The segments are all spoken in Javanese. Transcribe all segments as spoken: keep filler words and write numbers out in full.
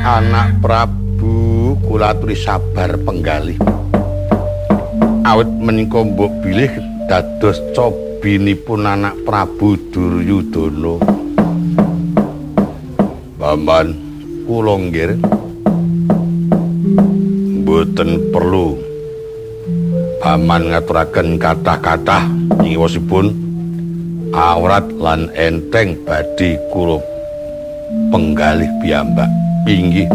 Anak Prabu kula aturi sabar penggalih. Awit menika mbok bilih dados cobinipun anak Prabu Duryudana. Paman kula nggih mboten perlu paman ngaturaken kathah-kathah nyuwusipun awrat lan enteng badhe kula penggalih piyambak. Inggih.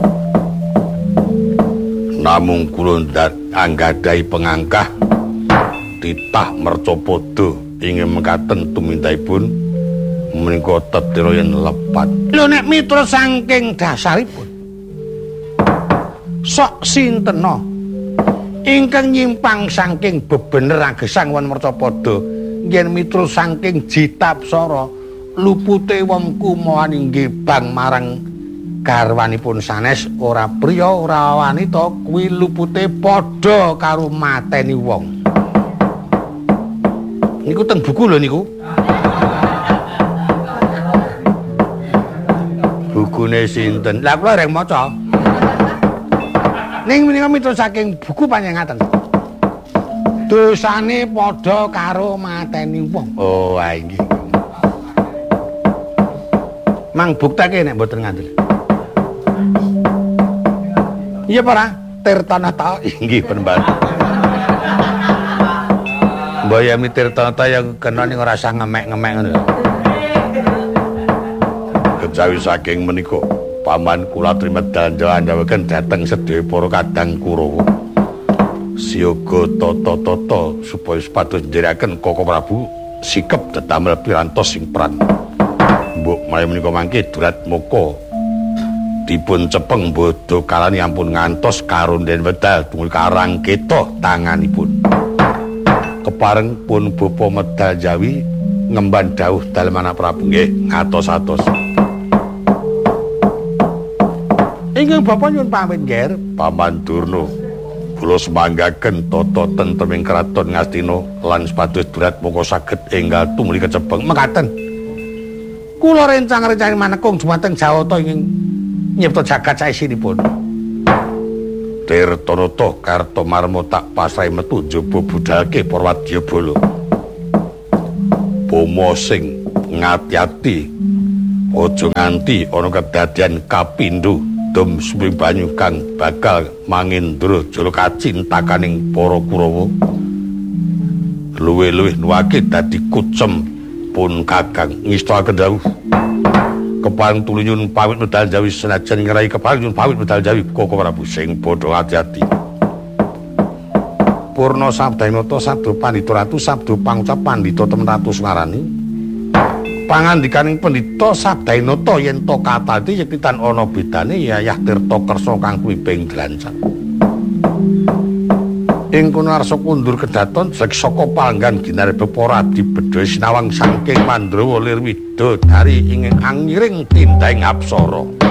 Namung kula anggadhahi pengangkah titah mercapada ingin mekaten tumindakipun menika tetira yen lepat. Lho nek mitra saking dasaripun sok sintena ingkang nyimpang saking bebener agesang wan mercapada yen mitra saking Jitapsara lupute wengku mohan inggih bang marang garwanipun sanes ora priya ora wanita kuwi lupute padha karo mateni wong. Niku teng buku lho niku. Bukune sinten? Lah kula reng maca. Ning menika mitra saking buku panjenengan. Dosane padha karo mateni wong. Oh, ha inggih. Mang buktake nek mboten ngandel. Iya para Tirtanata inggih penemban. Mbayami Tirtanata yang kena ning ora usah ngemek-ngemek ngono. Kejawi saking menika paman kula aturi medal njawaken dhateng sedaya para kadang Kurawa. Siyaga tata-tata supaya sepatus njerekaken Koko Prabu sikep tetamel pirantos sing peran. Mbok maya menika mangke durat moko dipun cepeng bodho kalani ampun ngantos karunden wedal tunggu karang ketoh tanganipun. Kepareng pun bapa medal Jawi ngemban dawuh dalem anak Prabu nggih ngatos-atos. Ingkang bapa nyuwun pamit nggih Paman Durna. Kula semanggaken tata tentreming kraton Ngastina lan sepados durat moko saged enggal tumuli kecepeng mekaten. Kula rencang-rencang manekung dumateng Jawata ingkang nyipta jagat saesinipun. Tirtanata Kartomarma tak pasrahi metu njaba budhalke para wadyabala. Pomo sing ngati-ati aja nganti ana kedadian kapindho dom sumping banyu kang bakal mangendra jala kacintakaning para Kurawa. Luwih-luwih nuwake dadi kucem pun kakang ngistakaken dawuh. Kepareng tulunyun pawit medal Jawi senajan ngrai kepareng nyun pawit medal Jawi Koko Prabu sing padha ati-ati. Purna sabdainata sabda pandhita ratu sabda pangucap pandhita temen ratu Semarani. Pangandikaning pendhita sabdainata yen to katati yekti tan ana bedane Yayah Tirtakersa kang kuwiping dlancat. Ing kono arsa kundur kedaton jek saka palenggan ginarep para dibedhe sinawang saking Mandrawa Lirwida dari inging angiring tindahing apsara.